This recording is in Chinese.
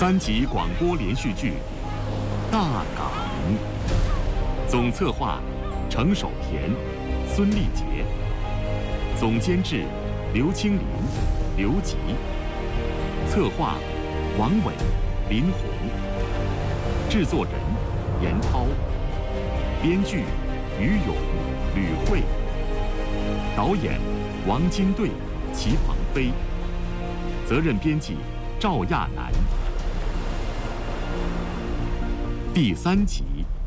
3集广播连续剧《大港》，总策划程守田、孙立杰，总监制刘清林、刘吉，策划王伟、林红，制作人严涛，编剧于勇、吕慧，导演王金队、齐鹏飞，责任编辑赵亚楠。第3集。